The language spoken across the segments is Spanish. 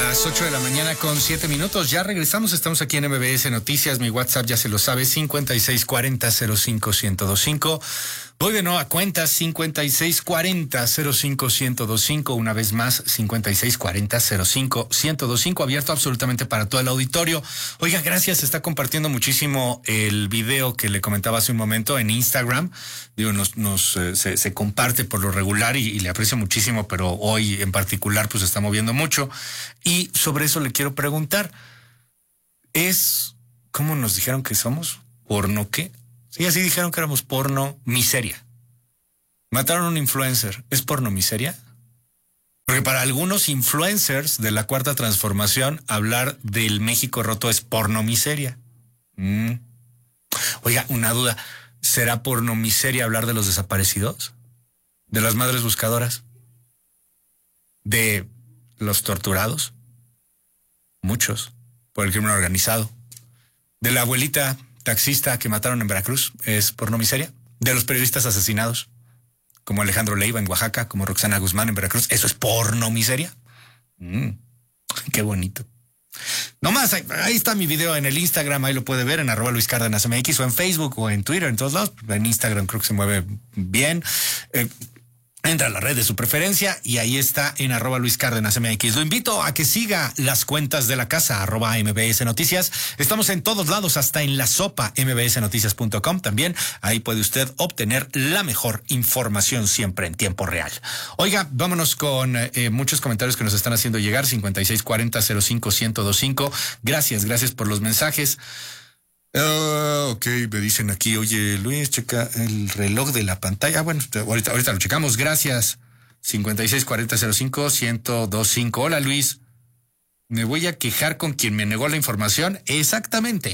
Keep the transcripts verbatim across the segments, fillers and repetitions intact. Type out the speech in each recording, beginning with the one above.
las ocho de la mañana con siete minutos. Ya regresamos, estamos aquí en M B S Noticias. Mi WhatsApp ya se lo sabe, cincuenta y seis cuarenta cero cinco ciento veinticinco. Voy de nuevo a cuenta, cincuenta y seis cuarenta cero cinco ciento veinticinco. Una vez más, cincuenta y seis cuarenta cero cinco ciento veinticinco, abierto absolutamente para todo el auditorio. Oiga, gracias, se está compartiendo muchísimo el video que le comentaba hace un momento en Instagram. Digo, nos, nos eh, se, se comparte por lo regular y, y le aprecio muchísimo, pero hoy en particular pues se está moviendo mucho. Y sobre eso le quiero preguntar, ¿es, cómo nos dijeron que somos? ¿Porno qué? Sí, así dijeron que éramos porno miseria. Mataron a un influencer. ¿Es porno miseria? Porque para algunos influencers de la Cuarta Transformación, hablar del México roto es porno miseria. Mm. Oiga, una duda. ¿Será porno miseria hablar de los desaparecidos? ¿De las madres buscadoras? ¿De los torturados? Muchos. Por el crimen organizado. ¿De la abuelita taxista que mataron en Veracruz? ¿Es porno miseria? ¿De los periodistas asesinados? Como Alejandro Leiva en Oaxaca, como Roxana Guzmán en Veracruz. ¿Eso es porno miseria? Mm, qué bonito. Nomás, ahí, ahí está mi video en el Instagram, ahí lo puede ver en arroba Luis Cárdenas M X, o en Facebook o en Twitter, en todos lados. En Instagram creo que se mueve bien. Eh, Entra a la red de su preferencia y ahí está en arroba Luis Cárdenas M X. Lo invito a que siga las cuentas de la casa, arroba M B S Noticias. Estamos en todos lados, hasta en la sopa, m b s noticias punto com también. Ahí puede usted obtener la mejor información siempre en tiempo real. Oiga, vámonos con eh, muchos comentarios que nos están haciendo llegar, cincuenta y seis cuarenta cero cinco ciento veinticinco. Gracias, gracias por los mensajes. Uh, ok, me dicen aquí, oye Luis, checa el reloj de la pantalla. Ah, bueno, ahorita, ahorita lo checamos, gracias. cincuenta y seis cuarenta cero cinco ciento veinticinco. Hola Luis, me voy a quejar con quien me negó la información. Exactamente.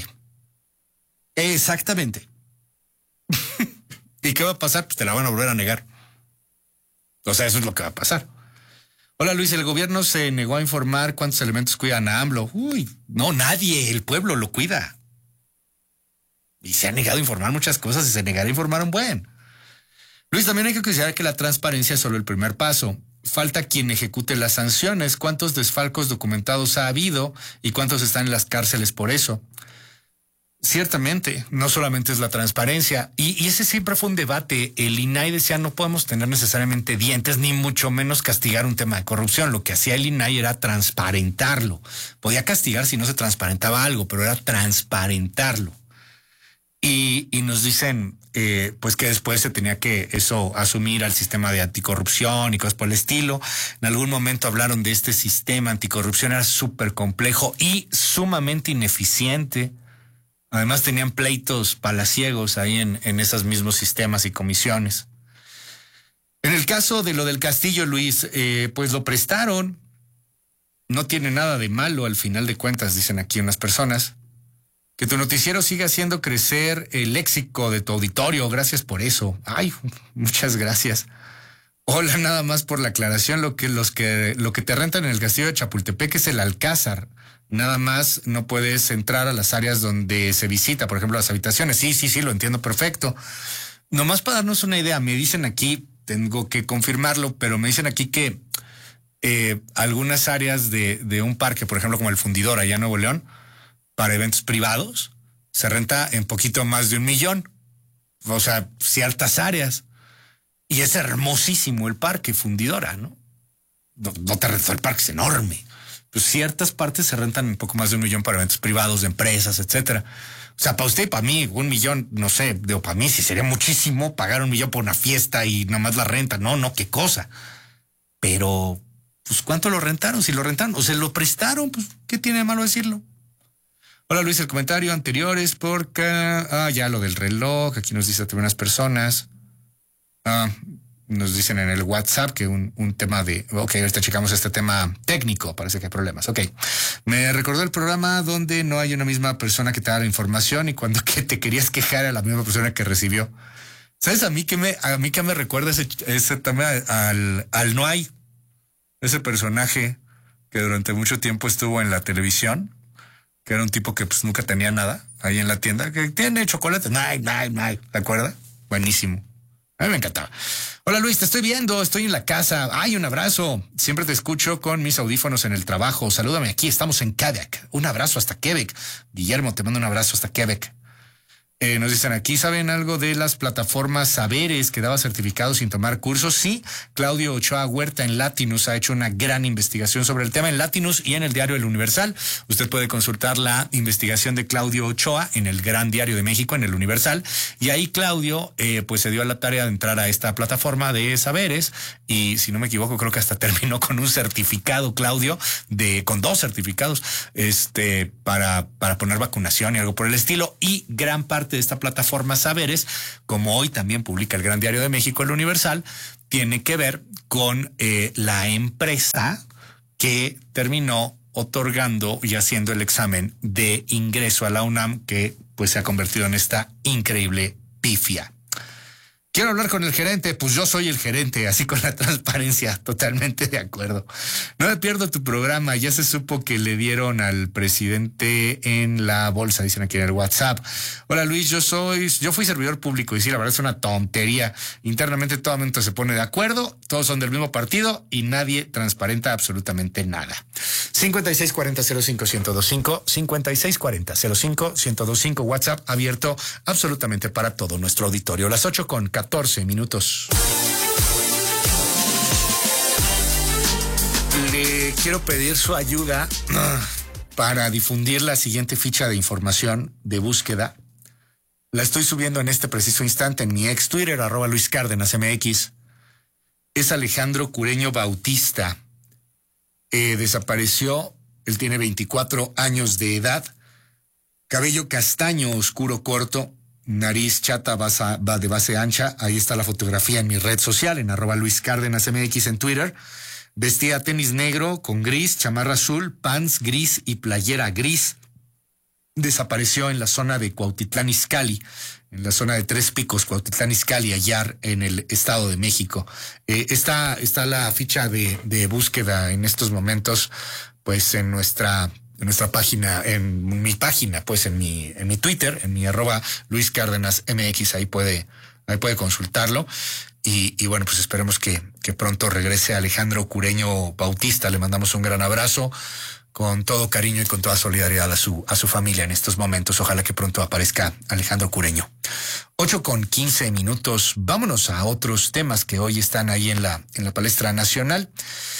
Exactamente. ¿Y qué va a pasar? Pues te la van a volver a negar. O sea, eso es lo que va a pasar. Hola Luis, el gobierno se negó a informar cuántos elementos cuidan a AMLO. Uy, no, nadie, el pueblo lo cuida. Y se ha negado a informar muchas cosas y se negará a informar un buen. Luis, también hay que considerar que la transparencia es solo el primer paso. Falta quien ejecute las sanciones. ¿Cuántos desfalcos documentados ha habido y cuántos están en las cárceles por eso? Ciertamente, no solamente es la transparencia. Y, y ese siempre fue un debate. El I N A I decía no podemos tener necesariamente dientes, ni mucho menos castigar un tema de corrupción. Lo que hacía el I N A I era transparentarlo. Podía castigar si no se transparentaba algo, pero era transparentarlo. Y, y nos dicen eh, pues que después se tenía que eso asumir al sistema de anticorrupción y cosas por el estilo. En algún momento hablaron de este sistema anticorrupción, era súper complejo y sumamente ineficiente. Además tenían pleitos palaciegos ahí en, en esos mismos sistemas y comisiones. En el caso de lo del Castillo, Luis, eh, pues lo prestaron. No tiene nada de malo al final de cuentas, dicen aquí unas personas. Que tu noticiero siga haciendo crecer el léxico de tu auditorio. Gracias por eso. Ay, muchas gracias. Hola, nada más por la aclaración. Lo que, los que, lo que te rentan en el Castillo de Chapultepec es el Alcázar. Nada más no puedes entrar a las áreas donde se visita, por ejemplo, las habitaciones. Sí, sí, sí, lo entiendo perfecto. Nomás para darnos una idea, me dicen aquí, tengo que confirmarlo, pero me dicen aquí que eh, algunas áreas de, de un parque, por ejemplo, como el Fundidor allá en Nuevo León, para eventos privados, se renta en poquito más de un millón. O sea, ciertas áreas. Y es hermosísimo el parque Fundidora, ¿no? No, no te rentó el parque, es enorme. Pues ciertas partes se rentan en poco más de un millón para eventos privados, de empresas, etcétera. O sea, para usted y para mí, un millón, no sé, digo, para mí sí sería muchísimo pagar un millón por una fiesta y nomás la renta. No, no, qué cosa. Pero, pues, ¿cuánto lo rentaron? Si lo rentaron o se lo prestaron, pues, ¿qué tiene de malo decirlo? Hola Luis, el comentario anterior es porque... Ah, ya lo del reloj, aquí nos dice también unas personas. Ah, nos dicen en el WhatsApp que un, un tema de... Ok, ahorita checamos este tema técnico, parece que hay problemas. Ok, me recordó el programa donde no hay una misma persona que te da la información y cuando que te querías quejar a la misma persona que recibió. ¿Sabes a mí que me, a mí que me recuerda ese, ese tema al, al No Hay? Ese personaje que durante mucho tiempo estuvo en la televisión, que era un tipo que pues nunca tenía nada ahí en la tienda, que tiene chocolate, no hay, no hay, no hay, ¿te acuerdas? Buenísimo. A mí me encantaba. Hola Luis, te estoy viendo, estoy en la casa. Ay, un abrazo. Siempre te escucho con mis audífonos en el trabajo. Salúdame aquí, estamos en Quebec. Un abrazo hasta Quebec. Guillermo, te mando un abrazo hasta Quebec. Eh, nos dicen aquí, ¿saben algo de las plataformas Saberes que daba certificados sin tomar cursos? Sí, Claudio Ochoa Huerta en Latinus ha hecho una gran investigación sobre el tema en Latinus y en el diario El Universal. Usted puede consultar la investigación de Claudio Ochoa en el Gran Diario de México, en El Universal. Y ahí Claudio eh, pues se dio a la tarea de entrar a esta plataforma de Saberes y, si no me equivoco, creo que hasta terminó con un certificado, Claudio, de con dos certificados este para, para poner vacunación y algo por el estilo. Y gran parte de esta plataforma Saberes, como hoy también publica el Gran Diario de México, El Universal, tiene que ver con eh, la empresa que terminó otorgando y haciendo el examen de ingreso a la UNAM, que pues se ha convertido en esta increíble pifia. Quiero hablar con el gerente, pues yo soy el gerente, así con la transparencia, totalmente de acuerdo. No me pierdo tu programa, ya se supo que le dieron al presidente en la bolsa, dicen aquí en el WhatsApp. Hola Luis, yo soy, yo fui servidor público y sí, la verdad es una tontería. Internamente todo el mundo se pone de acuerdo, todos son del mismo partido y nadie transparenta absolutamente nada. cincuenta y seis cuarenta cero cinco ciento veinticinco, cincuenta y seis cuarenta cero cinco ciento veinticinco, WhatsApp abierto absolutamente para todo nuestro auditorio. Las ocho con catorce minutos. Le quiero pedir su ayuda para difundir la siguiente ficha de información de búsqueda. La estoy subiendo en este preciso instante en mi ex Twitter, arroba Luis Cárdenas M X. Es Alejandro Cureño Bautista. Eh, desapareció, él tiene veinticuatro años de edad, cabello castaño oscuro corto, nariz chata basa, de base ancha. Ahí está la fotografía en mi red social, en arroba Luis Cárdenas M X en Twitter. Vestía tenis negro con gris, chamarra azul, pants gris y playera gris. Desapareció en la zona de Cuautitlán Izcalli, en la zona de Tres Picos, Cuautitlán Izcalli, allá en el Estado de México. Eh, está, está la ficha de, de búsqueda en estos momentos, pues en nuestra... en nuestra página, en mi página, pues en mi, en mi Twitter, en mi arroba Luis Cárdenas M X, ahí puede, ahí puede consultarlo. Y, y bueno, pues esperemos que, que pronto regrese Alejandro Cureño Bautista. Le mandamos un gran abrazo, con todo cariño y con toda solidaridad a su, a su familia en estos momentos. Ojalá que pronto aparezca Alejandro Cureño. Ocho con quince minutos. Vámonos a otros temas que hoy están ahí en la, en la palestra nacional.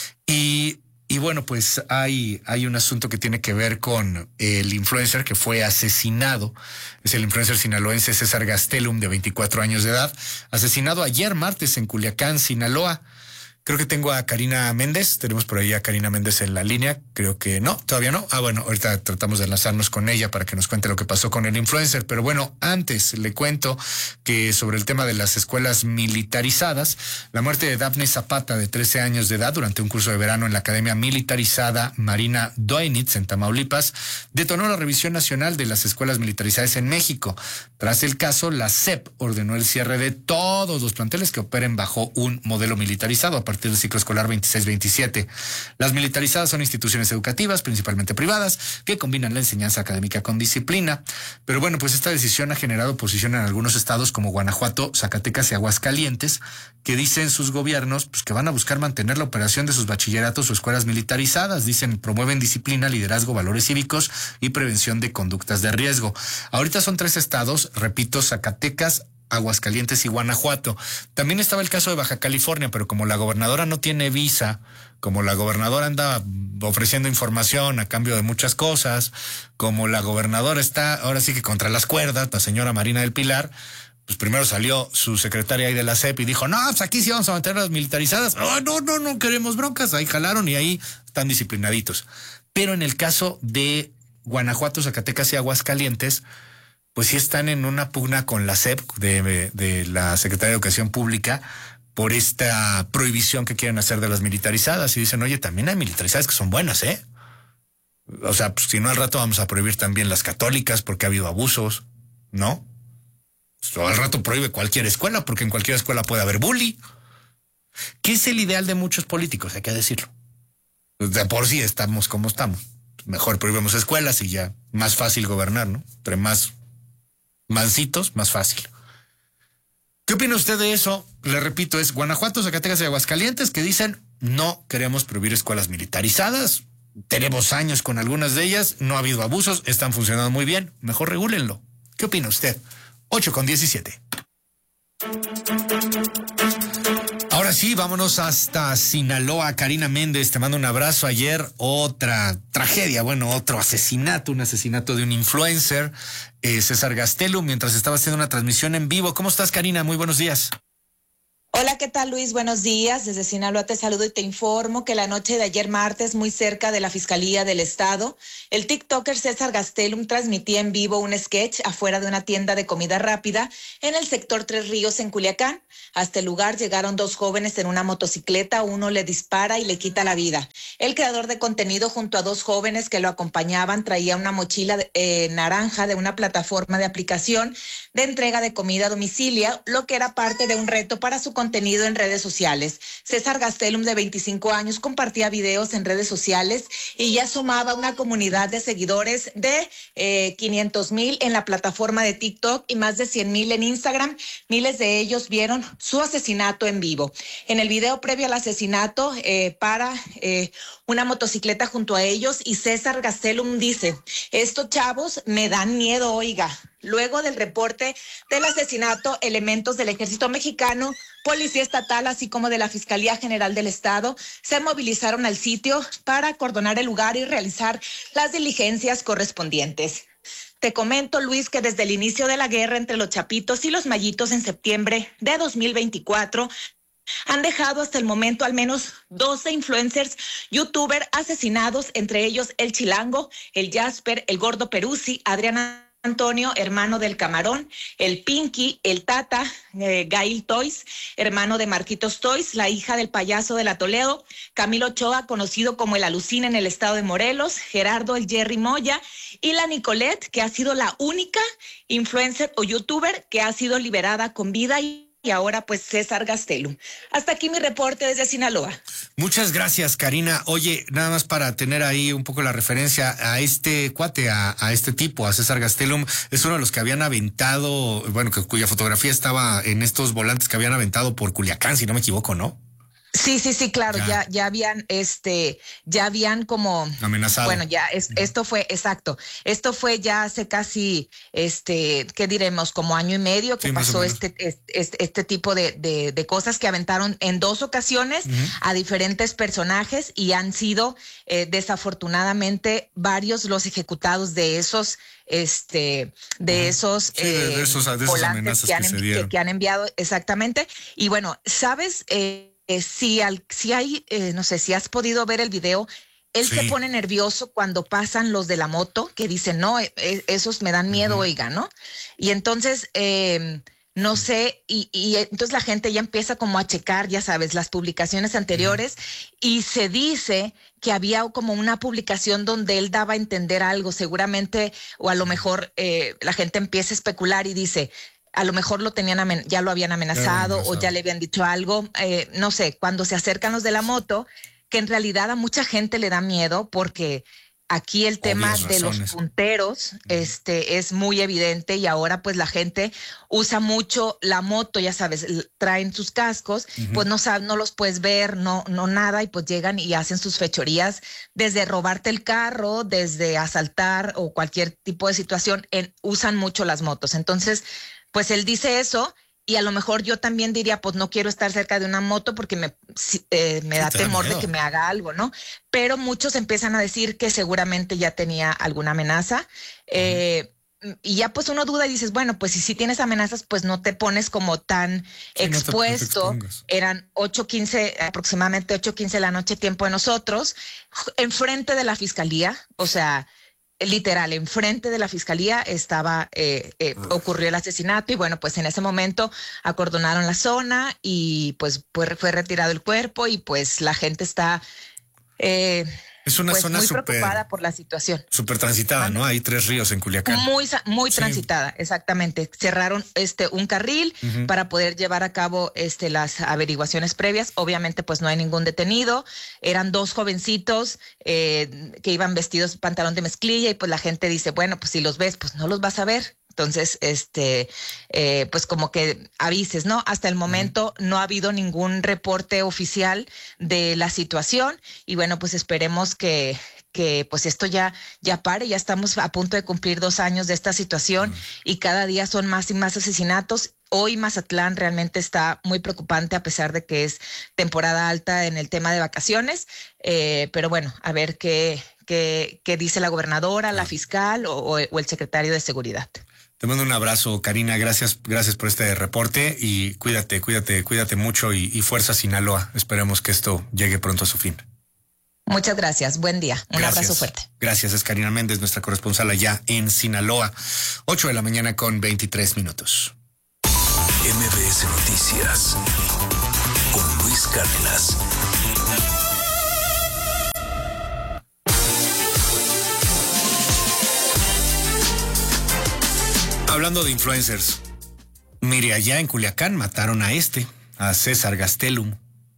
Y Y bueno, pues hay, hay un asunto que tiene que ver con el influencer que fue asesinado. Es el influencer sinaloense César Gastelum, de veinticuatro años de edad, asesinado ayer martes en Culiacán, Sinaloa. Creo que tengo a Karina Méndez. Tenemos por ahí a Karina Méndez en la línea. Creo que no, todavía no. Ah, bueno, ahorita tratamos de enlazarnos con ella para que nos cuente lo que pasó con el influencer. Pero bueno, antes le cuento que sobre el tema de las escuelas militarizadas, la muerte de Dafne Zapata, de trece años de edad, durante un curso de verano en la Academia Militarizada Marina Doinitz, en Tamaulipas, detonó la revisión nacional de las escuelas militarizadas en México. Tras el caso, la S E P ordenó el cierre de todos los planteles que operen bajo un modelo militarizado a partir del ciclo escolar veintiséis veintisiete. Las militarizadas son instituciones educativas, principalmente privadas, que combinan la enseñanza académica con disciplina. Pero bueno, pues esta decisión ha generado oposición en algunos estados como Guanajuato, Zacatecas y Aguascalientes, que dicen sus gobiernos pues, que van a buscar mantener la operación de sus bachilleratos o escuelas militarizadas. Dicen, promueven disciplina, liderazgo, valores cívicos y prevención de conductas de riesgo. Ahorita son tres estados, repito, Zacatecas, Aguascalientes y Guanajuato. También estaba el caso de Baja California, pero como la gobernadora no tiene visa, como la gobernadora anda ofreciendo información a cambio de muchas cosas, como la gobernadora está ahora sí que contra las cuerdas, la señora Marina del Pilar, pues primero salió su secretaria ahí de la S E P y dijo, no, pues aquí sí vamos a mantener las militarizadas. Oh, no, no, no queremos broncas. Ahí jalaron y ahí están disciplinaditos. Pero en el caso de Guanajuato, Zacatecas y Aguascalientes, pues sí están en una pugna con la S E P, de, de la Secretaría de Educación Pública, por esta prohibición que quieren hacer de las militarizadas. Y dicen, oye, también hay militarizadas que son buenas, ¿eh? O sea, pues, si no, al rato vamos a prohibir también las católicas porque ha habido abusos, ¿no? Pues, al rato prohíbe cualquier escuela porque en cualquier escuela puede haber bully. ¿Qué es el ideal de muchos políticos? Hay que decirlo. De por sí estamos como estamos. Mejor prohibimos escuelas y ya más fácil gobernar, ¿no? Entre más mancitos, más fácil. ¿Qué opina usted de eso? Le repito, es Guanajuato, Zacatecas y Aguascalientes que dicen no queremos prohibir escuelas militarizadas. Tenemos años con algunas de ellas, no ha habido abusos, están funcionando muy bien, mejor regúlenlo. ¿Qué opina usted? ocho con diecisiete. Ahora sí, vámonos hasta Sinaloa. Karina Méndez, te mando un abrazo. Ayer otra tragedia, bueno, otro asesinato, un asesinato de un influencer, eh, César Gastelum, mientras estaba haciendo una transmisión en vivo. ¿Cómo estás, Karina? Muy buenos días. Hola, ¿qué tal, Luis? Buenos días. Desde Sinaloa te saludo y te informo que la noche de ayer martes, muy cerca de la Fiscalía del Estado, el TikToker César Gastelum transmitía en vivo un sketch afuera de una tienda de comida rápida en el sector Tres Ríos, en Culiacán. Hasta el lugar llegaron dos jóvenes en una motocicleta, uno le dispara y le quita la vida. El creador de contenido junto a dos jóvenes que lo acompañaban traía una mochila eh, naranja de una plataforma de aplicación de entrega de comida a domicilio, lo que era parte de un reto para su contenido en redes sociales. César Gastelum, de veinticinco años, compartía videos en redes sociales y ya sumaba una comunidad de seguidores de eh, quinientos mil en la plataforma de TikTok y más de cien mil en Instagram. Miles de ellos vieron su asesinato en vivo. En el video previo al asesinato, eh, para eh, una motocicleta junto a ellos y César Gastelum dice: estos chavos me dan miedo, oiga. Luego del reporte del asesinato, elementos del Ejército Mexicano, Policía Estatal, así como de la Fiscalía General del Estado, se movilizaron al sitio para acordonar el lugar y realizar las diligencias correspondientes. Te comento, Luis, que desde el inicio de la guerra entre los chapitos y los mayitos en septiembre de dos mil veinticuatro, han dejado hasta el momento al menos doce influencers, youtubers asesinados, entre ellos el Chilango, el Jasper, el Gordo Peruzzi, Adriana Antonio, hermano del Camarón, el Pinky, el Tata, eh, Gail Toys, hermano de Marquitos Toys, la hija del payaso de la Toledo, Camilo Ochoa, conocido como el Alucina en el estado de Morelos, Gerardo el Jerry Moya y la Nicolette, que ha sido la única influencer o youtuber que ha sido liberada con vida y Y ahora pues César Gastelum. Hasta aquí mi reporte desde Sinaloa. Muchas gracias, Karina. Oye, nada más para tener ahí un poco la referencia a este cuate, a, a este tipo, a César Gastelum, es uno de los que habían aventado, bueno, que, cuya fotografía estaba en estos volantes que habían aventado por Culiacán, si no me equivoco, ¿no? Sí, sí, sí, claro, ya, ya, ya habían, este, ya habían como amenazado. Bueno, ya es, esto fue, exacto, esto fue ya hace casi, este, ¿qué diremos? Como año y medio que sí, pasó este, este, este tipo de, de, de cosas que aventaron en dos ocasiones uh-huh. a diferentes personajes y han sido eh, desafortunadamente varios los ejecutados de esos, este, de uh-huh. esos, sí, de, de esos, de esas amenazas que, han, que, se dieron. que, que han enviado, exactamente. Y bueno, ¿sabes? Eh, Eh, si, al, si hay, eh, no sé, si has podido ver el video, él sí. se pone nervioso cuando pasan los de la moto, que dicen, no, eh, esos me dan miedo, uh-huh. oiga, ¿no? Y entonces, eh, no sé, y, y entonces la gente ya empieza como a checar, ya sabes, las publicaciones anteriores, uh-huh. y se dice que había como una publicación donde él daba a entender algo, seguramente, o a lo mejor eh, la gente empieza a especular y dice, a lo mejor lo tenían amen- ya lo habían amenazado, amenazado o ya le habían dicho algo, eh, no sé, cuando se acercan los de la moto, que en realidad a mucha gente le da miedo porque aquí el tema Obvias de razones. Los punteros uh-huh. este, es muy evidente y ahora pues la gente usa mucho la moto, ya sabes, traen sus cascos, uh-huh. pues no, sab- no los puedes ver, no, no nada, y pues llegan y hacen sus fechorías desde robarte el carro, desde asaltar o cualquier tipo de situación, en, usan mucho las motos. Entonces, pues él dice eso y a lo mejor yo también diría, pues no quiero estar cerca de una moto porque me, eh, me sí, da temor da de que me haga algo, ¿no? Pero muchos empiezan a decir que seguramente ya tenía alguna amenaza. Uh-huh. Eh, y ya pues uno duda y dices, bueno, pues si sí tienes amenazas, pues no te pones como tan sí, expuesto. No te, no te Eran ocho quince, aproximadamente ocho quince de la noche, tiempo de nosotros, enfrente de la fiscalía, o sea... literal, enfrente de la fiscalía estaba, eh, eh, ocurrió el asesinato y bueno, pues en ese momento acordonaron la zona y pues, pues fue retirado el cuerpo y pues la gente está eh, es una pues, zona muy super, preocupada por la situación. Súper transitada, ah, ¿no? Hay Tres Ríos en Culiacán. Muy, muy sí. transitada, exactamente. Cerraron este un carril uh-huh. para poder llevar a cabo este las averiguaciones previas. Obviamente, pues no hay ningún detenido. Eran dos jovencitos eh, que iban vestidos pantalón de mezclilla y pues la gente dice, bueno, pues si los ves, pues no los vas a ver. Entonces, este, eh, pues como que avises, ¿no? Hasta el momento uh-huh. no ha habido ningún reporte oficial de la situación y bueno, pues esperemos que que pues esto ya, ya pare, ya estamos a punto de cumplir dos años de esta situación uh-huh. y cada día son más y más asesinatos. Hoy Mazatlán realmente está muy preocupante a pesar de que es temporada alta en el tema de vacaciones, eh, pero bueno, a ver qué, qué, qué dice la gobernadora, la fiscal o, o, o el secretario de Seguridad. Te mando un abrazo, Karina. Gracias, gracias por este reporte y cuídate, cuídate, cuídate mucho y, y fuerza Sinaloa. Esperemos que esto llegue pronto a su fin. Muchas gracias. Buen día. Un gracias. abrazo fuerte. Gracias. Es Karina Méndez, nuestra corresponsal allá en Sinaloa. ocho de la mañana con veintitrés minutos. M B S Noticias con Luis Cárdenas. Hablando de influencers, mire, allá en Culiacán mataron a este, a César Gastelum.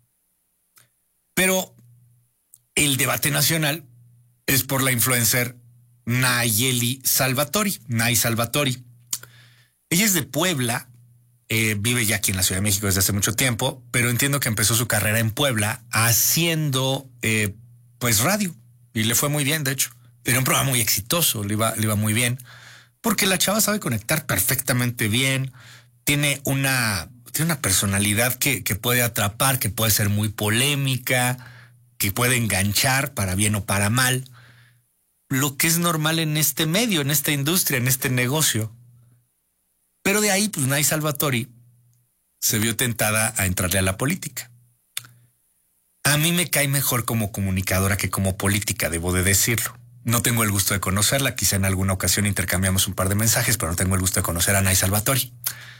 Pero el debate nacional es por la influencer Nayeli Salvatori, Nay Salvatori. Ella es de Puebla, eh, vive ya aquí en la Ciudad de México desde hace mucho tiempo, pero entiendo que empezó su carrera en Puebla haciendo eh, pues radio y le fue muy bien, de hecho. Era un programa muy exitoso, le iba, le iba muy bien, porque la chava sabe conectar perfectamente bien, tiene una, tiene una personalidad que, que puede atrapar, que puede ser muy polémica, que puede enganchar para bien o para mal, lo que es normal en este medio, en esta industria, en este negocio. Pero de ahí, pues Nay Salvatori se vio tentada a entrarle a la política. A mí me cae mejor como comunicadora que como política, debo de decirlo. No tengo el gusto de conocerla, quizá en alguna ocasión intercambiamos un par de mensajes, pero no tengo el gusto de conocer a Nay Salvatori.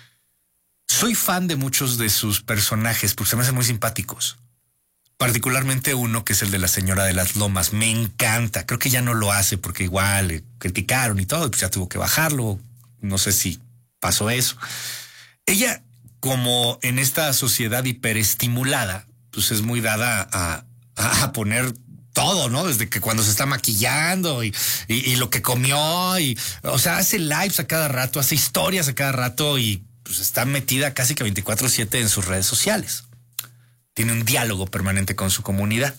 Soy fan de muchos de sus personajes porque se me hacen muy simpáticos. Particularmente uno que es el de la señora de las Lomas. Me encanta. Creo que ya no lo hace porque igual le criticaron y todo, pues ya tuvo que bajarlo. No sé si pasó eso. Ella, como en esta sociedad hiperestimulada, pues es muy dada a, a, a poner todo, ¿no? Desde que cuando se está maquillando y, y, y lo que comió y, o sea, hace lives a cada rato, hace historias a cada rato y pues está metida casi que veinticuatro siete en sus redes sociales. Tiene un diálogo permanente con su comunidad.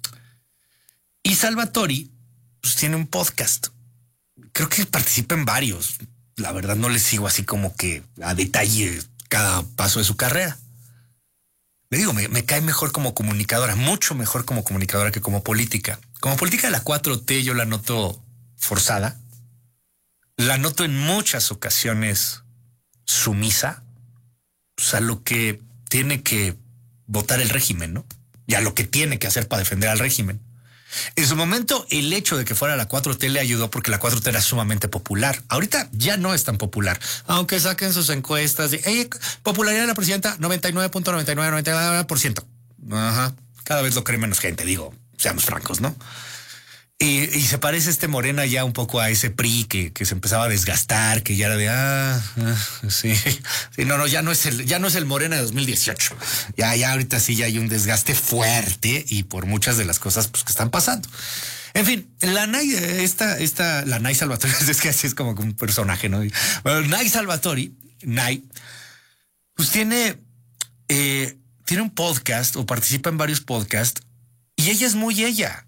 Y Salvatori, pues tiene un podcast. Creo que participa en varios. La verdad no le sigo así como que a detalle cada paso de su carrera. Le digo, me, me cae mejor como comunicadora, mucho mejor como comunicadora que como política. Como política de la cuatro T yo la noto forzada. La noto en muchas ocasiones sumisa, pues a lo que tiene que votar el régimen, ¿no? Y a lo que tiene que hacer para defender al régimen. En su momento, el hecho de que fuera la cuatro T le ayudó porque la cuatro T era sumamente popular. Ahorita ya no es tan popular, aunque saquen sus encuestas de hey, popularidad de la presidenta noventa y nueve punto noventa y nueve, noventa y nueve por ciento. Ajá. Cada vez lo cree menos gente, digo, seamos francos, ¿no? Y, y se parece este Morena ya un poco a ese P R I que, que se empezaba a desgastar, que ya era de ah, ah sí, sí, no, no, ya no es el, ya no es el Morena de dos mil dieciocho. Ya, ya ahorita sí ya hay un desgaste fuerte y por muchas de las cosas pues, que están pasando. En fin, la Nay, esta, esta, la Nay Salvatori, es que así es como un personaje, ¿no? Bueno, Nay Salvatori, Nay, pues tiene, eh, tiene un podcast o participa en varios podcasts y ella es muy ella.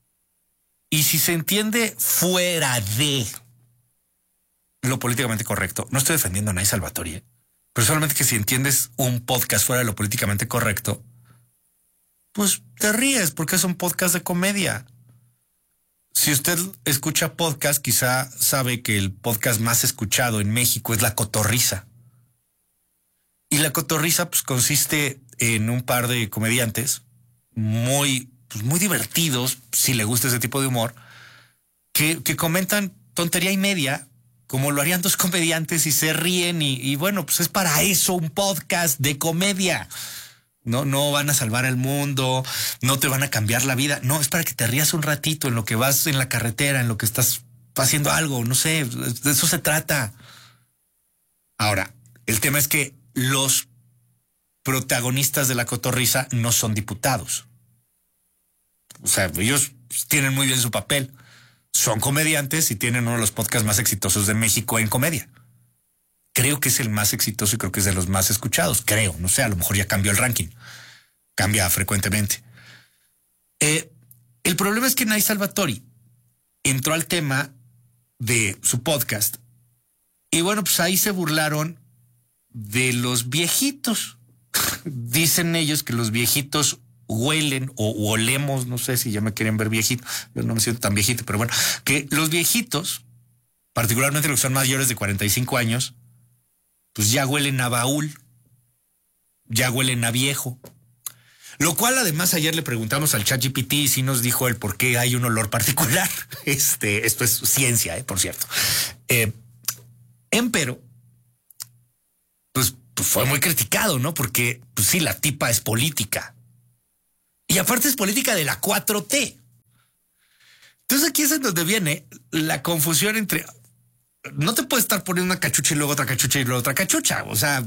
Y si se entiende fuera de lo políticamente correcto, no estoy defendiendo a Nay Salvatori, ¿eh? Pero solamente que si entiendes un podcast fuera de lo políticamente correcto, pues te ríes porque es un podcast de comedia. Si usted escucha podcast, quizá sabe que el podcast más escuchado en México es La Cotorrisa. Y La Cotorrisa pues consiste en un par de comediantes muy... pues muy divertidos, si le gusta ese tipo de humor, que, que comentan tontería y media, como lo harían dos comediantes y se ríen y, y bueno, pues es para eso un podcast de comedia. No, no van a salvar el mundo, no te van a cambiar la vida, no, es para que te rías un ratito en lo que vas en la carretera, en lo que estás haciendo algo, no sé, de eso se trata. Ahora, el tema es que los protagonistas de La Cotorrisa no son diputados. O sea, ellos tienen muy bien su papel. Son comediantes y tienen uno de los podcasts más exitosos de México en comedia. creo que es el más exitoso y creo que es de los más escuchados. Creo, no sé, a lo mejor ya cambió el ranking. Cambia frecuentemente. Eh, el problema es que Nay Salvatori entró al tema de su podcast y bueno, pues ahí se burlaron de los viejitos. Dicen ellos que los viejitos huelen o, o olemos, no sé si ya me quieren ver viejito, yo no me siento tan viejito, pero bueno, que los viejitos, particularmente los que son mayores de cuarenta y cinco años, pues ya huelen a baúl, ya huelen a viejo. Lo cual además ayer le preguntamos al ChatGPT y sí nos dijo el por qué hay un olor particular. Este, esto es ciencia, eh, por cierto. Eh, empero, pues, pues fue muy criticado, ¿no? Porque pues sí, la tipa es política. Y aparte es política de la cuatro T. Entonces aquí es en donde viene la confusión entre... No te puedes estar poniendo una cachucha y luego otra cachucha y luego otra cachucha. O sea,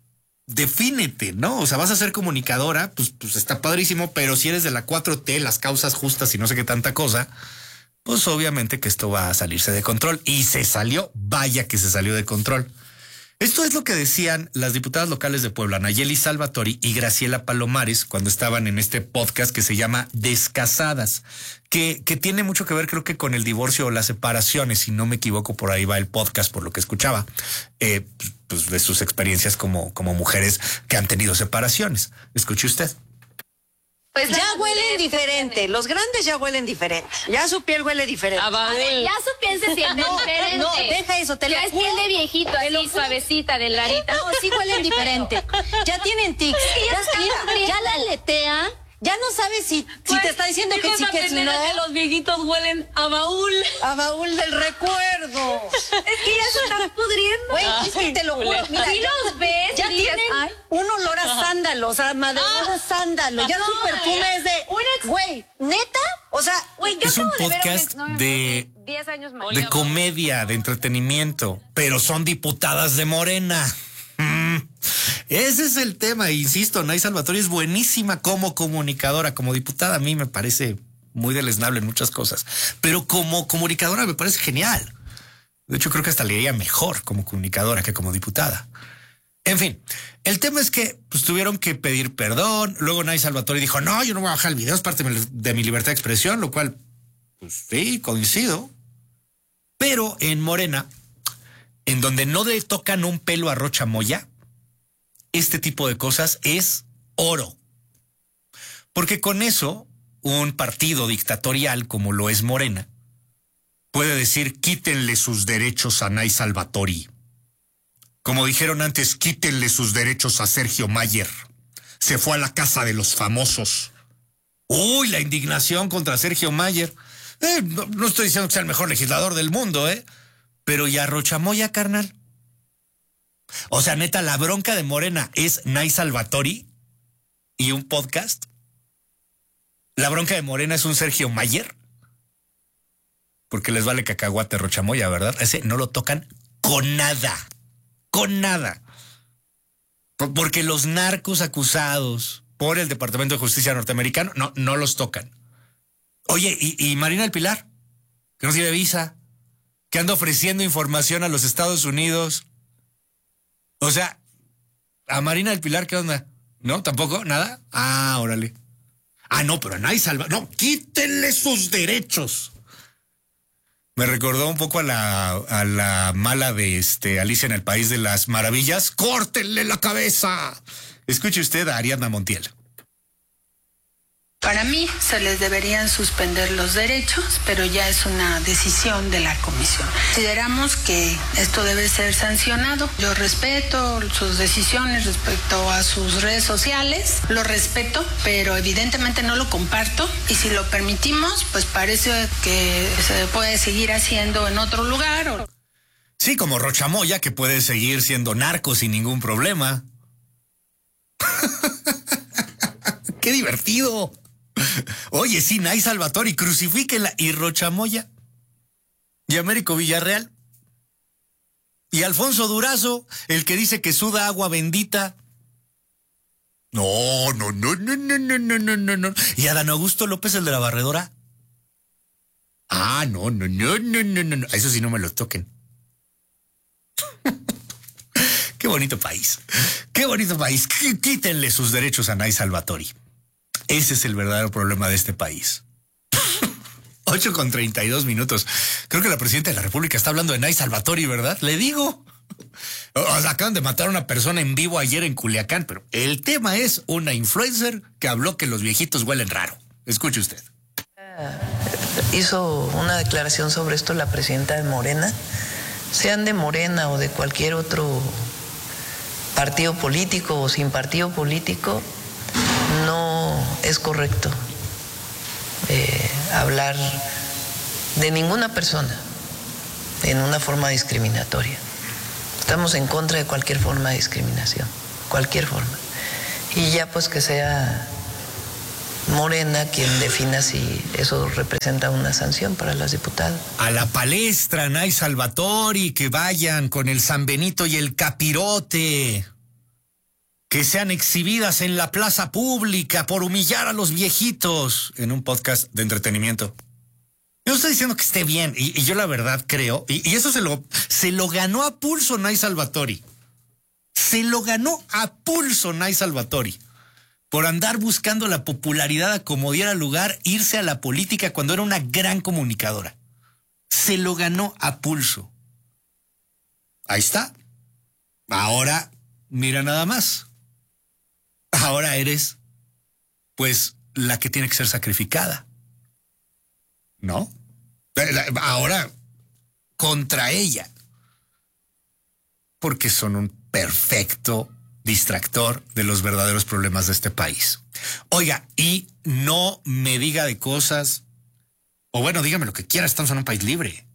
defínete, ¿no? O sea, vas a ser comunicadora, pues, pues está padrísimo, pero si eres de la cuatro T, las causas justas y no sé qué tanta cosa, pues obviamente que esto va a salirse de control. Y se salió, vaya que se salió de control. Esto es lo que decían las diputadas locales de Puebla, Nayeli Salvatori y Graciela Palomares, cuando estaban en este podcast que se llama Descasadas, que, que tiene mucho que ver, creo que con el divorcio o las separaciones, si no me equivoco, por ahí va el podcast, por lo que escuchaba, eh, pues de sus experiencias como, como mujeres que han tenido separaciones. Escuche usted. Pues ya huelen diferente, los grandes ya huelen diferente, ya su piel huele diferente. Ah, vale. Ya su piel se siente No, diferente. no, deja eso, te lo Ya es juro. piel de viejito, Te lo así juro. suavecita, delgadita. No, sí huelen diferente. Ya tienen tics. ya Ya, está mira, hambriento. ya la aletea. Ya no sabes si, si te está diciendo que sí, que no. no. Que los viejitos huelen a baúl. A baúl del recuerdo. Es que ya se están pudriendo. Güey, es que te lo juro. Mira, Si los ves, ya y dices, tienen ay. un olor a sándalo, o sea, madreado a sándalo. Ya no, su perfume es de, un ex- güey, ¿neta? O sea, Güey, yo Es un acabo de ver a podcast no, de- diez años más. De comedia, de entretenimiento, pero son diputadas de Morena. Mm. Ese es el tema, insisto, Nay Salvatori es buenísima como comunicadora, como diputada a mí me parece muy deleznable en muchas cosas, pero como comunicadora me parece genial. De hecho creo que hasta le iría mejor como comunicadora que como diputada. En fin, el tema es que pues, tuvieron que pedir perdón, luego Nay Salvatori dijo, no, yo no voy a bajar el video, es parte de mi libertad de expresión, lo cual, pues sí, coincido, pero en Morena, en donde no le tocan un pelo a Rocha Moya, este tipo de cosas es oro. Porque con eso, un partido dictatorial como lo es Morena, puede decir, quítenle sus derechos a Nay Salvatori. Como dijeron antes, quítenle sus derechos a Sergio Mayer. Se fue a la casa de los famosos. Uy, la indignación contra Sergio Mayer. Eh, no, no estoy diciendo que sea el mejor legislador del mundo, ¿eh? Pero ya Rocha Moya, carnal. O sea, neta, la bronca de Morena es Nay Salvatori y un podcast. La bronca de Morena es un Sergio Mayer. Porque les vale cacahuate Rocha Moya, ¿verdad? Ese no lo tocan con nada. Con nada. Porque los narcos acusados por el Departamento de Justicia norteamericano no, no los tocan. Oye, ¿y, y Marina del Pilar? Que no tiene visa. Que anda ofreciendo información a los Estados Unidos. O sea, a Marina del Pilar, ¿qué onda? ¿No? ¿Tampoco? ¿Nada? Ah, órale. Ah, no, pero a Nay Salva... No, quítenle sus derechos. Me recordó un poco a la, a la mala de este Alicia en el País de las Maravillas. ¡Córtenle la cabeza! Escuche usted a Ariadna Montiel. Para mí se les deberían suspender los derechos, pero ya es una decisión de la comisión. Consideramos que esto debe ser sancionado. Yo respeto sus decisiones respecto a sus redes sociales, lo respeto, pero evidentemente no lo comparto. Y si lo permitimos, pues parece que se puede seguir haciendo en otro lugar. O... Sí, como Rocha Moya, que puede seguir siendo narco sin ningún problema. ¡Qué divertido! Oye, sí, Nay Salvatori, crucifíquela. Y Rocha Moya. Y Américo Villarreal. Y Alfonso Durazo, el que dice que suda agua bendita. No, no, no, no, no, no, no, no, no, no. Y Adán Augusto López, el de la barredora. Ah, no, no, no, no, no, no, no. Eso sí no me lo toquen. bonito país. Qué bonito país. Quítenle sus derechos a Nay Salvatori. Ese es el verdadero problema de este país. ocho con treinta y dos minutos. Creo que la presidenta de la República está hablando de Nay Salvatori, ¿verdad? Le digo. O sea, acaban de matar a una persona en vivo ayer en Culiacán, pero el tema es una influencer que habló que los viejitos huelen raro. Escuche usted. Hizo una declaración sobre esto la presidenta de Morena. Sean de Morena o de cualquier otro partido político o sin partido político, no es correcto eh, hablar de ninguna persona en una forma discriminatoria. Estamos en contra de cualquier forma de discriminación, cualquier forma. Y ya pues que sea Morena quien defina si eso representa una sanción para las diputadas. A la palestra, Nay Salvatori, que vayan con el San Benito y el capirote, que sean exhibidas en la plaza pública por humillar a los viejitos en un podcast de entretenimiento. Yo no estoy diciendo que esté bien, y, y yo la verdad creo, y, y eso se lo, se lo ganó a pulso Nay Salvatori. Se lo ganó a pulso Nay Salvatori. Por andar buscando la popularidad a como diera lugar, irse a la política cuando era una gran comunicadora. Se lo ganó a pulso. Ahí está. Ahora, mira nada más. Ahora eres, pues, la que tiene que ser sacrificada. ¿No? Ahora, contra ella. Porque son un perfecto distractor de los verdaderos problemas de este país. Oiga, y no me diga de cosas, o bueno, dígame lo que quiera, estamos en un país libre.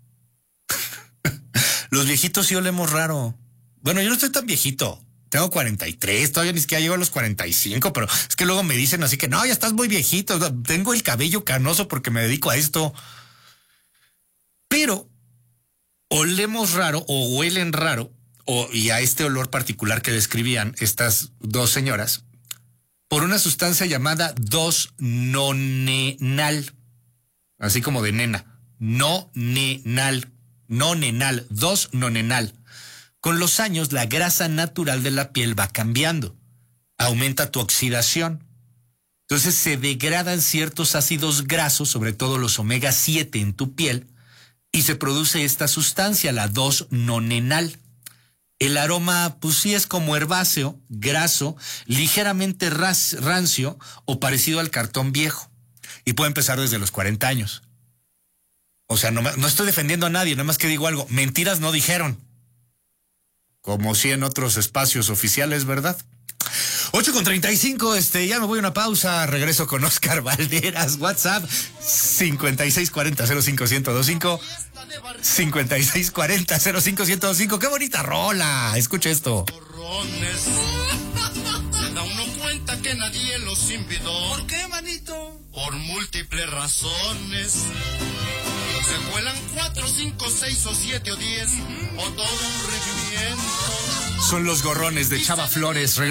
Los viejitos sí olemos raro. Bueno, yo no estoy tan viejito, tengo cuarenta y tres, todavía ni siquiera llego a los cuarenta y cinco, pero es que luego me dicen así que no, ya estás muy viejito, tengo el cabello canoso porque me dedico a esto. Pero olemos raro o huelen raro, O, y a este olor particular que describían estas dos señoras, por una sustancia llamada dos nonenal, así como de nena, nonenal, nonenal, dos nonenal. Con los años, la grasa natural de la piel va cambiando, aumenta tu oxidación. Entonces se degradan ciertos ácidos grasos, sobre todo los omega siete en tu piel, y se produce esta sustancia, la dos nonenal. El aroma, pues sí, es como herbáceo, graso, ligeramente ras, rancio o parecido al cartón viejo. Y puede empezar desde los cuarenta años. O sea, no, no estoy defendiendo a nadie, nada más que digo algo. Mentiras no dijeron. Como sí en otros espacios oficiales, ¿verdad? ocho con treinta y cinco, este, ya me voy a una pausa. Regreso con Oscar Valderas. WhatsApp cincuenta y seis cuarenta cero cinco uno cero dos cinco. cincuenta y seis cuarenta cero cinco uno cero dos cinco. ¡Qué bonita rola! Escucha esto. Se da uno cuenta que nadie los invitó. ¿Por qué, manito? Por múltiples razones. Se cuelan cuatro, cinco, seis o siete o diez, o todo un regimiento. Son los gorrones de Chava Flores.